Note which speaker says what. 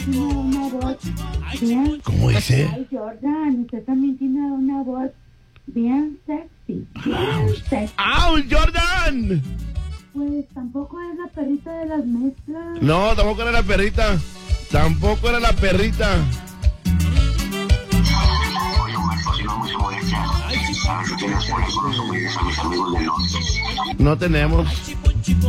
Speaker 1: tiene una voz bien...
Speaker 2: ¿Cómo dice?
Speaker 1: Ay, Jordan, usted también tiene una voz bien sexy. Bien sexy.
Speaker 2: ¡Au, Jordan!
Speaker 1: Pues tampoco es la perrita de las mezclas.
Speaker 2: No, tampoco era la perrita. Tampoco era la perrita.
Speaker 3: Oye, Humberto, si no es mucha molestia, ¿sabes si tienes por ahí con los sobrinos a mis amigos del norte?
Speaker 2: No tenemos.